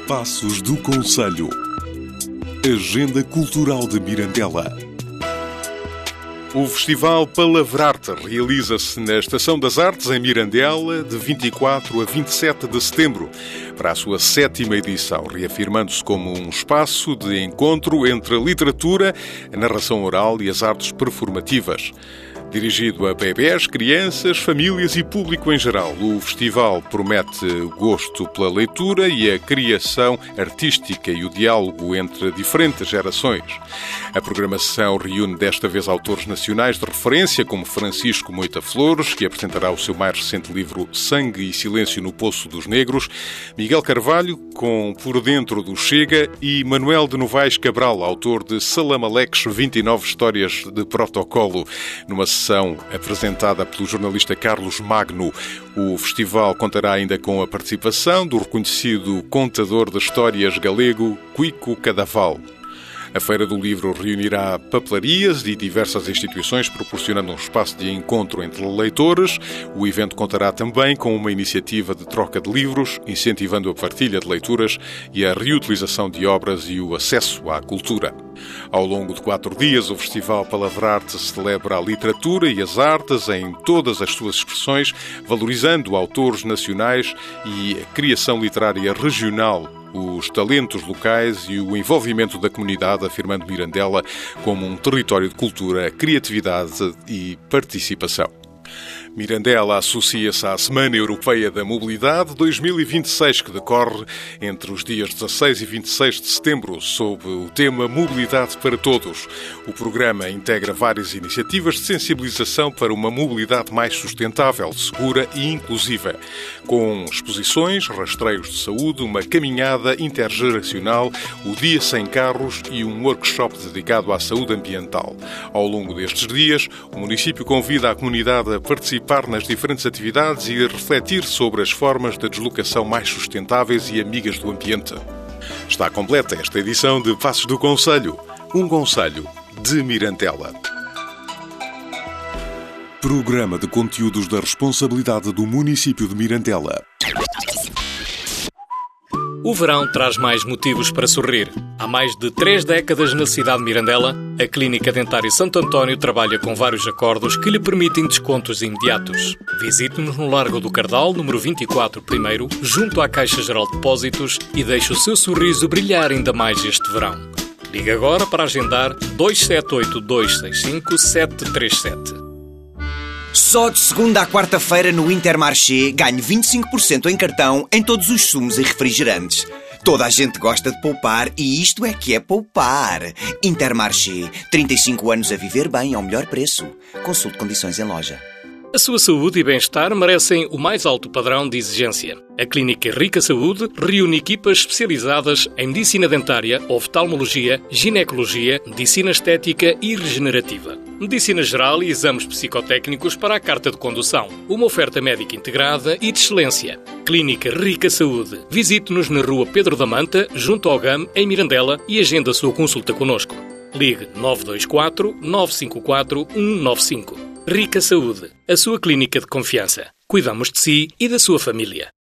Passos do Conselho. Agenda Cultural de Mirandela. O Festival Palavrarte realiza-se na Estação das Artes, em Mirandela, de 24 a 27 de setembro, para a sua 7ª edição, reafirmando-se como um espaço de encontro entre a literatura, a narração oral e as artes performativas. Dirigido a bebés, crianças, famílias e público em geral, o festival promete gosto pela leitura e a criação artística e o diálogo entre diferentes gerações. A programação reúne desta vez autores nacionais de referência, como Francisco Moita Flores, que apresentará o seu mais recente livro Sangue e Silêncio no Poço dos Negros, Miguel Carvalho, com Por Dentro do Chega, e Manuel de Novaes Cabral, autor de Salamaleques, 29 histórias de protocolo, numa sessão apresentada pelo jornalista Carlos Magno. O festival contará ainda com a participação do reconhecido contador de histórias galego Cuico Cadaval. A Feira do Livro reunirá papelarias e diversas instituições, proporcionando um espaço de encontro entre leitores. O evento contará também com uma iniciativa de troca de livros, incentivando a partilha de leituras e a reutilização de obras e o acesso à cultura. Ao longo de 4 dias, o Festival Palavrarte celebra a literatura e as artes em todas as suas expressões, valorizando autores nacionais e a criação literária regional, os talentos locais e o envolvimento da comunidade, afirmando Mirandela como um território de cultura, criatividade e participação. Mirandela associa-se à Semana Europeia da Mobilidade 2026, que decorre entre os dias 16 e 26 de setembro, sob o tema Mobilidade para Todos. O programa integra várias iniciativas de sensibilização para uma mobilidade mais sustentável, segura e inclusiva, com exposições, rastreios de saúde, uma caminhada intergeracional, o Dia Sem Carros e um workshop dedicado à saúde ambiental. Ao longo destes dias, o município convida a comunidade a participar nas diferentes atividades e a refletir sobre as formas de deslocação mais sustentáveis e amigas do ambiente. Está completa esta edição de Passos do Conselho, um conselho de Mirandela. Programa de conteúdos da responsabilidade do município de Mirandela. O verão traz mais motivos para sorrir. Há mais de 3 décadas na cidade de Mirandela, a Clínica Dentária Santo António trabalha com vários acordos que lhe permitem descontos imediatos. Visite-nos no Largo do Cardal, número 24, primeiro, junto à Caixa Geral de Depósitos, e deixe o seu sorriso brilhar ainda mais este verão. Ligue agora para agendar 278-265-737. Só de segunda à quarta-feira no Intermarché ganhe 25% em cartão em todos os sumos e refrigerantes. Toda a gente gosta de poupar e isto é que é poupar. Intermarché, 35 anos a viver bem ao melhor preço. Consulte condições em loja. A sua saúde e bem-estar merecem o mais alto padrão de exigência. A Clínica Rica Saúde reúne equipas especializadas em medicina dentária, oftalmologia, ginecologia, medicina estética e regenerativa, medicina geral e exames psicotécnicos para a carta de condução. Uma oferta médica integrada e de excelência. Clínica Rica Saúde. Visite-nos na Rua Pedro da Manta, junto ao GAM, em Mirandela, e agenda a sua consulta connosco. Ligue 924 954 195. Rica Saúde, a sua clínica de confiança. Cuidamos de si e da sua família.